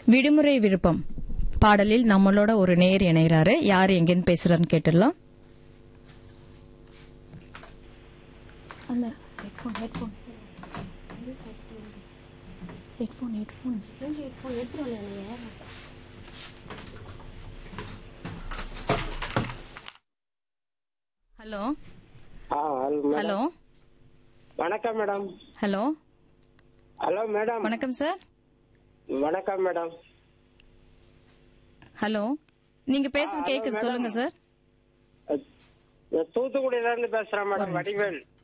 விடுமுறை விருப்பம் பாடலில் நம்மளோட ஒரு நேர் இணைகிறாரு. யார் எங்கன்னு பேசுறான்னு கேட்டுடலாம். ஹலோ ஹலோ வணக்கம் மேடம். Hello hello madam. வணக்கம் சார். வணக்கம் மேடம். ஹலோ, நீங்க பேசுறது கேக்குது, சொல்லுங்க சார். தூத்துக்குடியில இருந்து பேசுறேன் மேடம். வடிவேல்.